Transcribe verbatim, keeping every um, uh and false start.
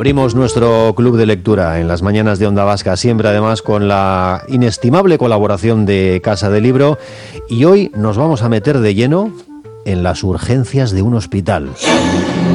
abrimos nuestro club de lectura en las mañanas de Onda Vasca, siempre además con la inestimable colaboración de Casa del Libro, y hoy nos vamos a meter de lleno en las urgencias de un hospital.